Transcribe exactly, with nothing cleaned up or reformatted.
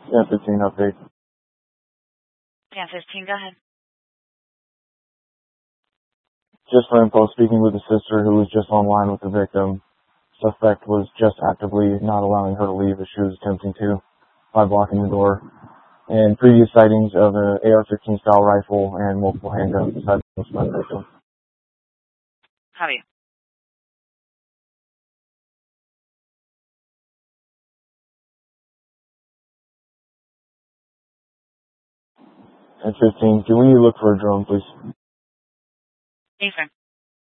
Yeah, fifteen update. Yeah, fifteen, go ahead. Just for info, speaking with the sister who was just online with the victim, suspect was just actively not allowing her to leave as she was attempting to by blocking the door. And previous sightings of an A R fifteen style rifle and multiple handguns beside the suspect victim. Copy. And fifteen, can we look for a drone, please? Affirm.